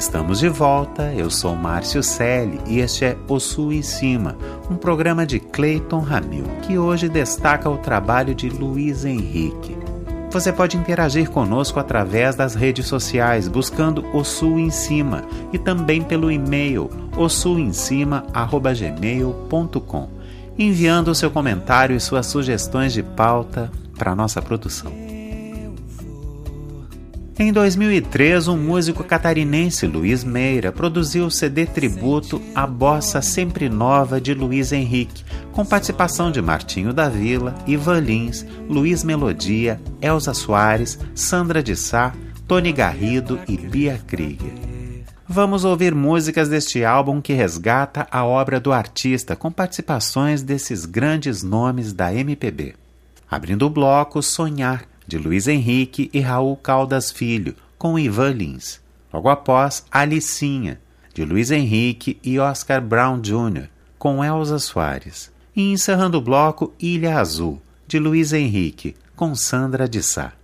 Estamos de volta, eu sou Márcio Selle e este é O Sul em Cima, um programa de Cleiton Ramil, que hoje destaca o trabalho de Luiz Henrique. Você pode interagir conosco através das redes sociais, buscando O Sul em Cima, e também pelo e-mail osulemcima@gmail.com, enviando o seu comentário e suas sugestões de pauta para a nossa produção. Em 2003, um músico catarinense, Luiz Meira, produziu o CD tributo A Bossa Sempre Nova de Luiz Henrique, com participação de Martinho da Vila, Ivan Lins, Luiz Melodia, Elza Soares, Sandra de Sá, Tony Garrido e Bia Krieger. Vamos ouvir músicas deste álbum que resgata a obra do artista, com participações desses grandes nomes da MPB. Abrindo o bloco, Sonhar, de Luiz Henrique e Raul Caldas Filho, com Ivan Lins. Logo após, Alicinha, de Luiz Henrique e Oscar Brown Jr., com Elza Soares. E encerrando o bloco, Ilha Azul, de Luiz Henrique, com Sandra de Sá.